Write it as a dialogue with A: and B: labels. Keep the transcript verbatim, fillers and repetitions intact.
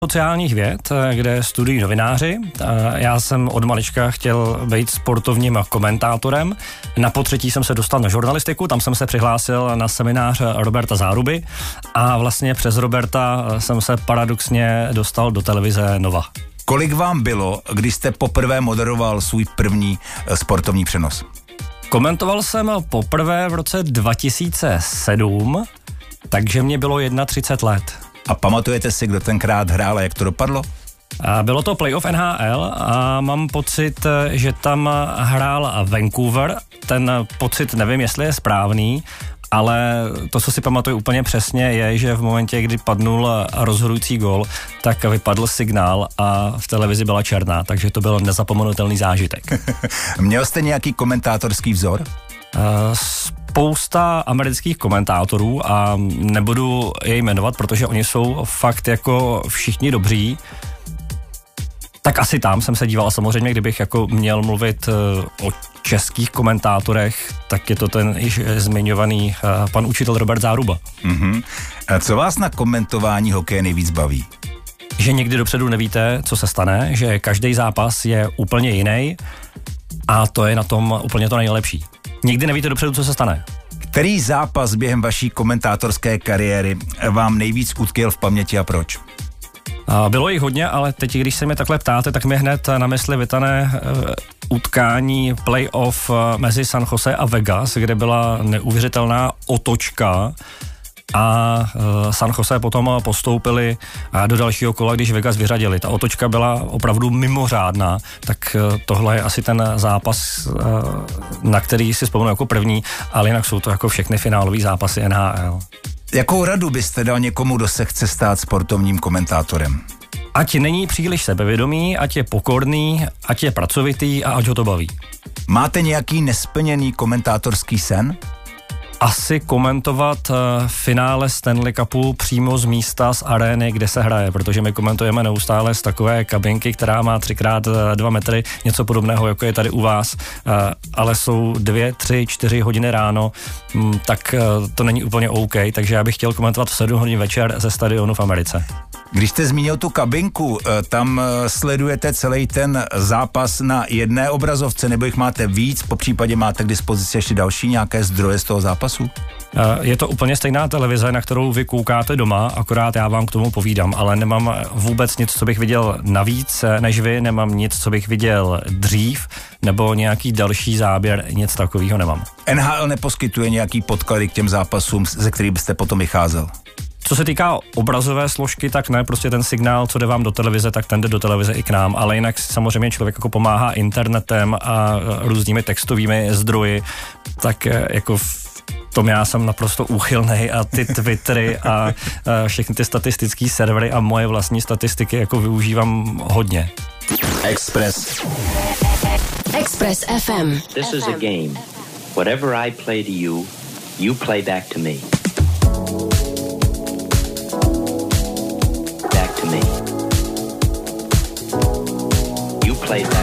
A: Sociálních věd, kde studují novináři. Já jsem od malička chtěl být sportovním komentátorem. Na potřetí jsem se dostal na žurnalistiku, tam jsem se přihlásil na seminář Roberta Záruby a vlastně přes Roberta jsem se paradoxně dostal do televize Nova.
B: Kolik vám bylo, když jste poprvé moderoval svůj první sportovní přenos?
A: Komentoval jsem poprvé v roce dva tisíce sedm, takže mě bylo třicet jedna let.
B: A pamatujete si, kdo tenkrát hrál a jak to dopadlo?
A: Bylo to playoff N H L a mám pocit, že tam hrál Vancouver. Ten pocit nevím, jestli je správný, ale to, co si pamatuju úplně přesně, je, že v momentě, kdy padnul rozhodující gól, tak vypadl signál a v televizi byla černá, takže to byl nezapomenutelný zážitek.
B: Měl jste nějaký komentátorský vzor?
A: Uh, Spousta amerických komentátorů a nebudu je jmenovat, protože oni jsou fakt jako všichni dobří. Tak asi tam jsem se díval. Samozřejmě, kdybych jako měl mluvit o českých komentátorech, tak je to ten již zmiňovaný pan učitel Robert Záruba.
B: Mm-hmm. A co vás na komentování hokeje nejvíc baví?
A: Že někdy dopředu nevíte, co se stane, že každý zápas je úplně jiný a to je na tom úplně to nejlepší. Nikdy nevíte dopředu, co se stane.
B: Který zápas během vaší komentátorské kariéry vám nejvíc utkvěl v paměti a proč?
A: Bylo jich hodně, ale teď, když se mě takhle ptáte, tak mi hned na mysli vytane utkání playoff mezi San Jose a Vegas, kde byla neuvěřitelná otočka a San Jose potom postoupili do dalšího kola, když Vegas vyřadili. Ta otočka byla opravdu mimořádná, tak tohle je asi ten zápas, na který si vzpomenu jako první, ale jinak jsou to jako všechny finálový zápasy N H L.
B: Jakou radu byste dal někomu, kdo se chce stát sportovním komentátorem?
A: Ať není příliš sebevědomý, ať je pokorný, ať je pracovitý a ať ho to baví.
B: Máte nějaký nesplněný komentátorský sen?
A: Asi komentovat uh, finále Stanley Cupu přímo z místa, z arény, kde se hraje, protože my komentujeme neustále z takové kabinky, která má třikrát dva metry, něco podobného, jako je tady u vás, uh, ale jsou dvě, tři, čtyři hodiny ráno, um, tak uh, to není úplně OK, takže já bych chtěl komentovat v sedm hodin večer ze stadionu v Americe.
B: Když jste zmínil tu kabinku, tam sledujete celý ten zápas na jedné obrazovce, nebo jich máte víc, po případě máte k dispozici ještě další nějaké zdroje z toho zápasu?
A: Je to úplně stejná televize, na kterou vy koukáte doma, akorát já vám k tomu povídám, ale nemám vůbec nic, co bych viděl navíc než vy, nemám nic, co bych viděl dřív, nebo nějaký další záběr, nic takového nemám.
B: N H L neposkytuje nějaký podklady k těm zápasům, ze kterých byste potom vycházel?
A: Co se týká obrazové složky, tak ne, prostě ten signál, co jde vám do televize, tak ten jde do televize i k nám, ale jinak samozřejmě člověk jako pomáhá internetem a různými textovými zdroji, tak jako v tom já jsem naprosto úchylnej a ty Twittery a, a všechny ty statistické servery a moje vlastní statistiky jako využívám hodně.
B: Express.
C: Express F M.
D: This is a game. Whatever I play to you, you play back to me. Back to me. You play back.